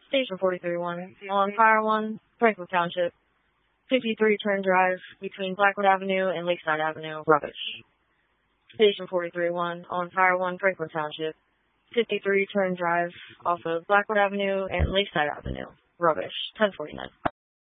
Station 43-1 on Fire 1, Franklin Township. 53 turn drive between Blackwood Avenue and Lakeside Avenue, rubbish. Station 43-1 on Fire 1, Franklin Township. 53 turn drive off of Blackwood Avenue and Lakeside Avenue, rubbish. 1049.